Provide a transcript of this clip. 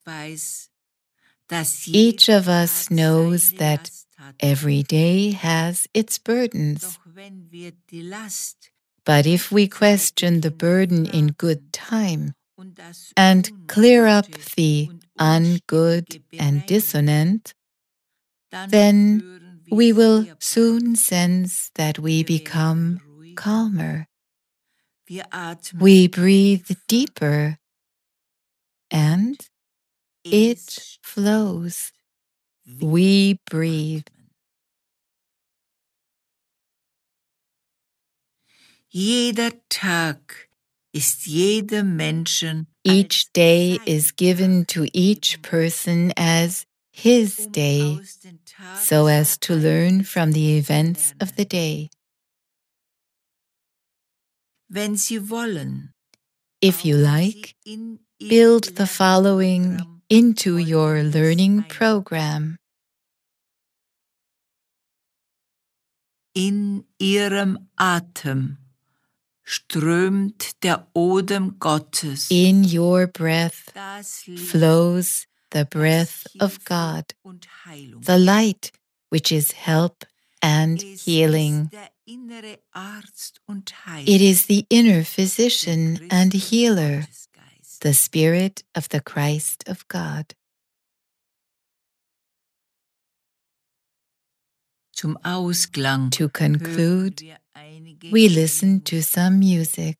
Each of us knows that every day has its burdens. But if we question the burden in good time and clear up the ungood and dissonant, then we will soon sense that we become calmer. We breathe deeper and it flows. We breathe. Each day is given to each person as his day, so as to learn from the events of the day. If you like, build the following into your learning program. In ihrem Atem strömt der Odem Gottes. In your breath flows the breath of God, the light which is help and healing. It is the inner physician and healer, the Spirit of the Christ of God. To conclude, we listen to some music.